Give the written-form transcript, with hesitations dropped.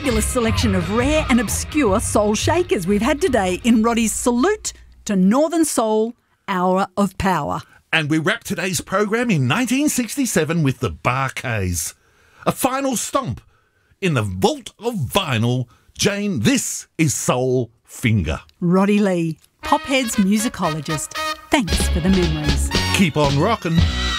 fabulous selection of rare and obscure soul shakers we've had today in Roddy's Salute to Northern Soul Hour of Power. And we wrap today's program in 1967 with the Bar-Kays. A final stomp in the vault of vinyl. Jane, this is Soul Finger. Roddy Lee, Pophead's musicologist. Thanks for the memories. Keep on rockin'.